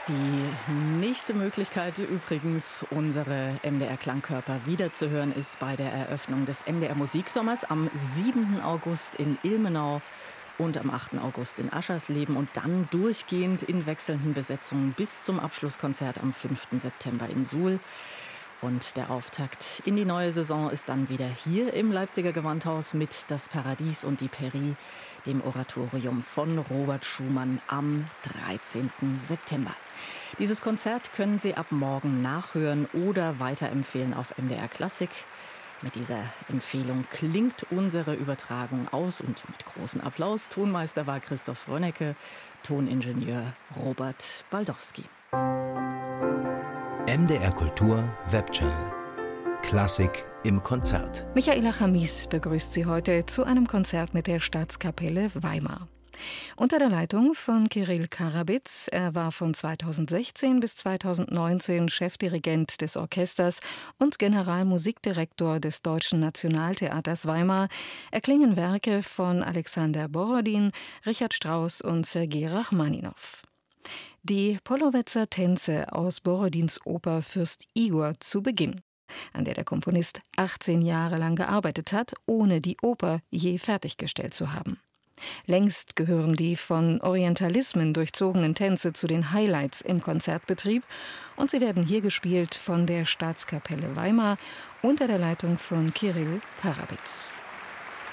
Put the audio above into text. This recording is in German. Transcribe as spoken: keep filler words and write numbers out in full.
Die nächste Möglichkeit übrigens, unsere M D R-Klangkörper wiederzuhören, ist bei der Eröffnung des M D R-Musiksommers am siebten August in Ilmenau und am achten August in Aschersleben und dann durchgehend in wechselnden Besetzungen bis zum Abschlusskonzert am fünften September in Suhl. Und der Auftakt in die neue Saison ist dann wieder hier im Leipziger Gewandhaus mit Das Paradies und die Peri, dem Oratorium von Robert Schumann am dreizehnten September. Dieses Konzert können Sie ab morgen nachhören oder weiterempfehlen auf M D R Klassik. Mit dieser Empfehlung klingt unsere Übertragung aus und mit großem Applaus. Tonmeister war Christoph Rönnecke, Toningenieur Robert Baldowski. M D R Kultur Webchannel. Klassik im Konzert. Michaela Chamis begrüßt Sie heute zu einem Konzert mit der Staatskapelle Weimar. Unter der Leitung von Kirill Karabitz. Er war von zweitausendsechzehn bis zweitausendneunzehn Chefdirigent des Orchesters und Generalmusikdirektor des Deutschen Nationaltheaters Weimar. Erklingen Werke von Alexander Borodin, Richard Strauss und Sergei Rachmaninow. Die Pollowetzer Tänze aus Borodins Oper Fürst Igor zu Beginn, an der der Komponist achtzehn Jahre lang gearbeitet hat, ohne die Oper je fertiggestellt zu haben. Längst gehören die von Orientalismen durchzogenen Tänze zu den Highlights im Konzertbetrieb und sie werden hier gespielt von der Staatskapelle Weimar unter der Leitung von Kirill Karabitz.